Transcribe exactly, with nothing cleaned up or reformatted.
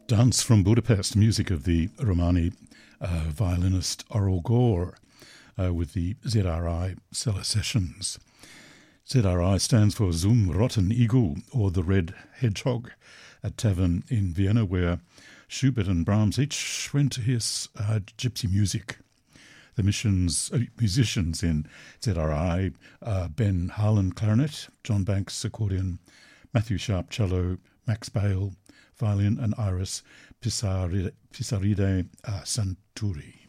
Dance from Budapest, music of the Romani uh, violinist Oral Gore uh, with the Z R I Cellar Sessions. Z R I stands for Zum Roten Igel, or the Red Hedgehog, a tavern in Vienna where Schubert and Brahms each went to hear uh, gypsy music. The missions, uh, musicians in Z R I, uh, Ben Harlan clarinet, John Banks accordion, Matthew Sharp cello, Max Bale violin, and Iris Pisaride, Pisaride uh, Santuri.